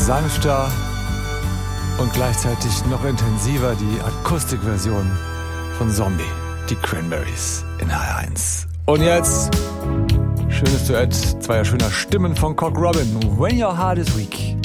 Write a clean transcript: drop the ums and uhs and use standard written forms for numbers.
sanfter und gleichzeitig noch intensiver die Akustikversion von Zombie, die Cranberries in H1. Und jetzt schönes Duett zweier schöner Stimmen von Cock Robin, When Your Heart is Weak.